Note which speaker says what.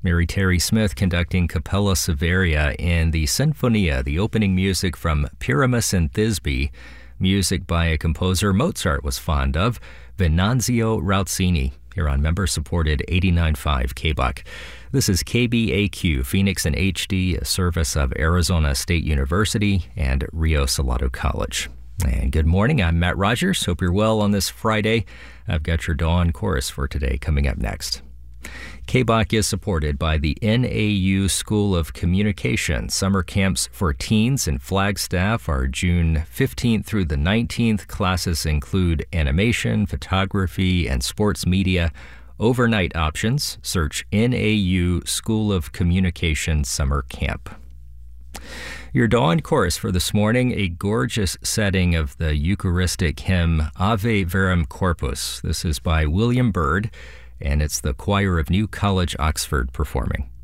Speaker 1: Mary Terry Smith conducting Capella Severia in the Sinfonia, the opening music from Pyramus and Thisbe, music by a composer Mozart was fond of, Venanzio Rauzzini, here on member-supported 89.5 KBUK. This is KBAQ, Phoenix in HD, a service of Arizona State University and Rio Salado College. And good morning, I'm Matt Rogers. Hope you're well on this Friday. I've got your Dawn Chorus for today coming up next. KBUK is supported by the NAU School of Communication. Summer camps for teens in Flagstaff are June 15th through the 19th. Classes include animation, photography, and sports media. Overnight options, search NAU School of Communication Summer Camp. Your Dawn Chorus for this morning, a gorgeous setting of the Eucharistic hymn Ave Verum Corpus. This is by William Byrd, and it's the Choir of New College, Oxford performing.